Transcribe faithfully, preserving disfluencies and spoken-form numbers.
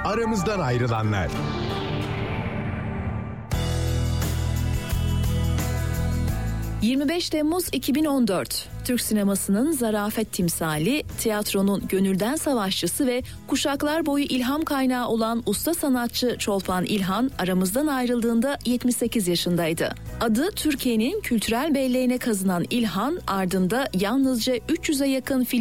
Aramızdan ayrılanlar. yirmi beş Temmuz iki bin on dört, Türk sinemasının zarafet timsali, tiyatronun gönülden savaşçısı ve kuşaklar boyu ilham kaynağı olan usta sanatçı Çolpan İlhan aramızdan ayrıldığında yetmiş sekiz yaşındaydı. Adı Türkiye'nin kültürel belleğine kazınan İlhan ardında yalnızca üç yüze yakın film